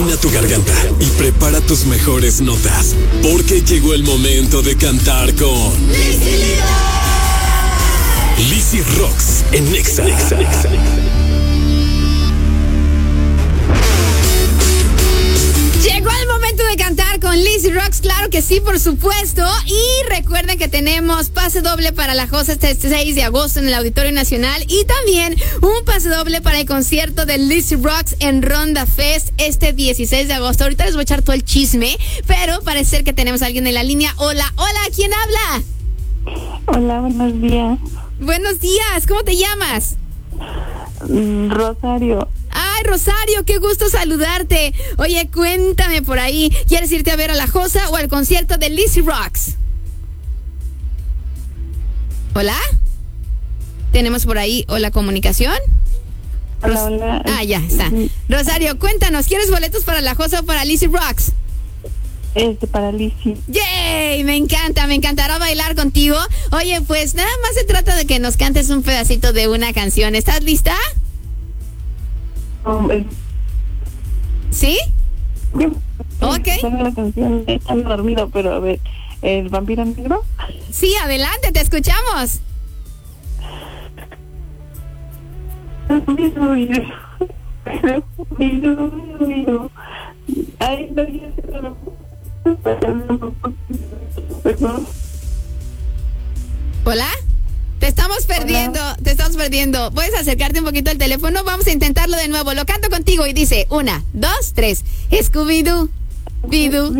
Afina tu garganta y prepara tus mejores notas, porque llegó el momento de cantar con Lizzy Rocks en Nexa. Llegó el momento de cantar con Lizzy Rocks, claro que sí, por supuesto. Y recuerden que tenemos pase doble para la Josa este 6 de agosto en el Auditorio Nacional. Y también un pase doble para el concierto de Lizzy Rocks en Ronda Fest este 16 de agosto. Ahorita les voy a echar todo el chisme, pero parece ser que tenemos a alguien en la línea. Hola, ¿quién habla? Hola, buenos días. Buenos días, ¿cómo te llamas? Rosario. Ay, Rosario, qué gusto saludarte. Oye, cuéntame por ahí, ¿quieres irte a ver a la Josa o al concierto de Lizzy Rocks? ¿Hola? ¿Tenemos por ahí la comunicación? Hola. Ya está. Rosario, cuéntanos, ¿quieres boletos para la Josa o para Lizzy Rocks? Para Lizzy. ¡Yay! Me encantará bailar contigo. Oye, pues nada más se trata de que nos cantes un pedacito de una canción. ¿Estás lista? ¿Sí? Ok. La canción está dormido, pero a ver, ¿el vampiro negro? Sí, adelante, te escuchamos. Ay, no, ¿Hola? Te estamos perdiendo. ¿Puedes acercarte un poquito al teléfono? Vamos a intentarlo de nuevo. Lo canto contigo y dice 1, 2, 3. Scooby-Doo, Bidoo.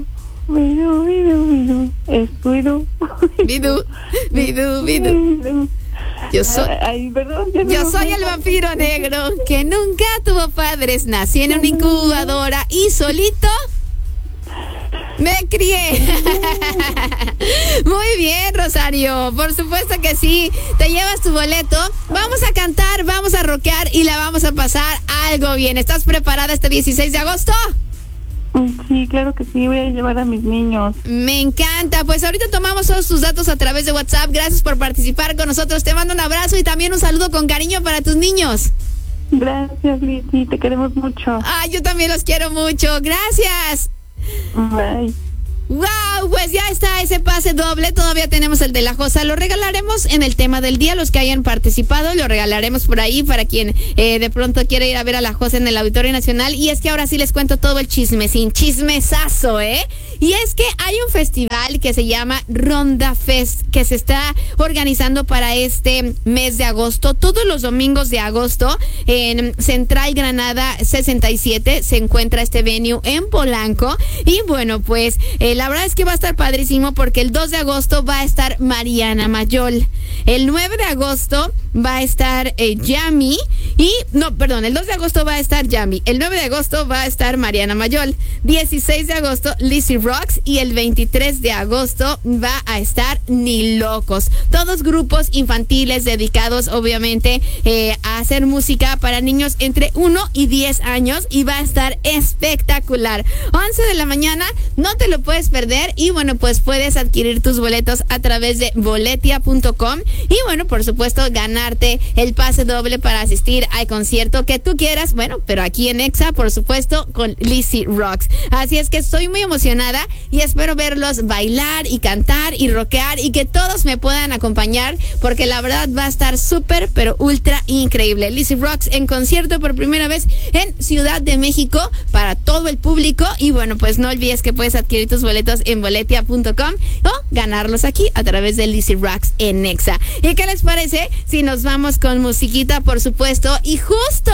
Bidoo. Yo soy el vampiro negro que nunca tuvo padres. Nací en una incubadora y solito me crié. Muy bien, Rosario. Por supuesto que sí. Te llevas tu boleto. Vamos a cantar, vamos a rockear y la vamos a pasar algo bien. ¿Estás preparada este 16 de agosto? Sí, claro que sí. Voy a llevar a mis niños. Me encanta. Pues ahorita tomamos todos tus datos a través de WhatsApp. Gracias por participar con nosotros. Te mando un abrazo y también un saludo con cariño para tus niños. Gracias, Lizzy. Te queremos mucho. Yo también los quiero mucho. Gracias. Bye. Wow, pues ya está ese pase doble. Todavía tenemos el de la Josa. Lo regalaremos en el tema del día. Los que hayan participado lo regalaremos por ahí para quien de pronto quiere ir a ver a la Josa en el Auditorio Nacional. Y es que ahora sí les cuento todo el chisme, sin chismesazo, Y es que hay un festival que se llama Ronda Fest, que se está organizando para este mes de agosto. Todos los domingos de agosto en Central Granada 67 se encuentra este venue en Polanco. Y bueno, pues la verdad es que va a estar padrísimo porque el 2 de agosto va a estar Mariana Mayol. El 9 de agosto va a estar Yami. El 2 de agosto va a estar Yami. El 9 de agosto va a estar Mariana Mayol. 16 de agosto Lizzy Rocks. Y el 23 de agosto va a estar Ni Locos. Todos grupos infantiles dedicados obviamente a hacer música para niños entre 1 y 10 años. Y va a estar espectacular. 11 de la mañana, no te lo puedes perder. Y bueno, pues puedes adquirir tus boletos a través de boletia.com. Y bueno, por supuesto, ganarte el pase doble para asistir al concierto que tú quieras. Bueno, pero aquí en Nexa, por supuesto, con Lizzy Rocks. Así es que estoy muy emocionada y espero verlos bailar y cantar y rockear y que todos me puedan acompañar porque la verdad va a estar súper, pero ultra increíble. Lizzy Rocks en concierto por primera vez en Ciudad de México para todo el público. Y bueno, pues no olvides que puedes adquirir tus boletos en boletia.com o ganarlos aquí a través de Lizzy Rocks en Nexa. ¿Y qué les parece si nos vamos con musiquita, por supuesto? Y justo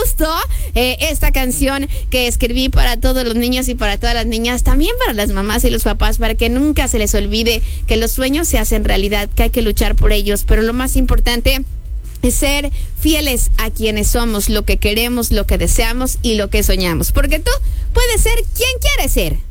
esta canción que escribí para todos los niños y para todas las niñas, también para las mamás y los papás, para que nunca se les olvide que los sueños se hacen realidad, que hay que luchar por ellos, pero lo más importante es ser fieles a quienes somos, lo que queremos, lo que deseamos y lo que soñamos, porque tú puedes ser quien quieres ser.